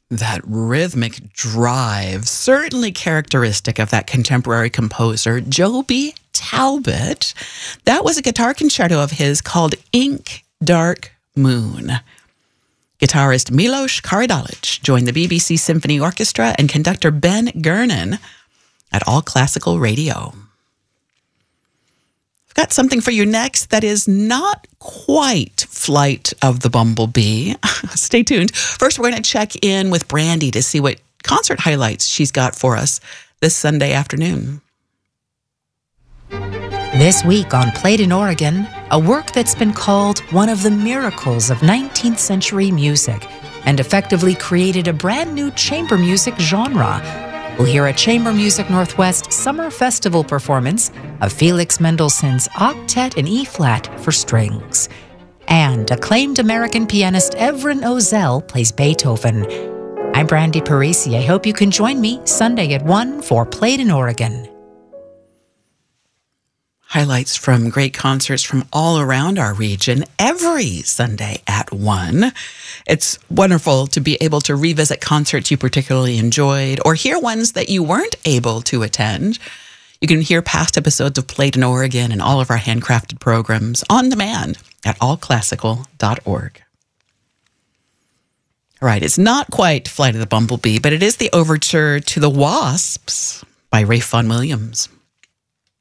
That rhythmic drive, certainly characteristic of that contemporary composer, Joby Talbot. That was a guitar concerto of his called Ink Dark Moon. Guitarist Milos Karadalic joined the BBC Symphony Orchestra and conductor Ben Gernon at All Classical Radio. I've got something for you next that is not quite Flight of the Bumblebee. Stay tuned. First, we're going to check in with Brandy to see what concert highlights she's got for us this Sunday afternoon. This week on Played in Oregon, a work that's been called one of the miracles of 19th century music and effectively created a brand new chamber music genre. We'll hear a Chamber Music Northwest Summer Festival performance of Felix Mendelssohn's Octet in E-flat for strings. And acclaimed American pianist Evren Ozel plays Beethoven. I'm Brandy Parisi. I hope you can join me Sunday at 1 for Played in Oregon. Highlights from great concerts from all around our region every Sunday at 1. It's wonderful to be able to revisit concerts you particularly enjoyed or hear ones that you weren't able to attend. You can hear past episodes of Played in Oregon and all of our handcrafted programs on demand at allclassical.org. All right, it's not quite Flight of the Bumblebee, but it is the overture to The Wasps by Ralph Vaughan Williams.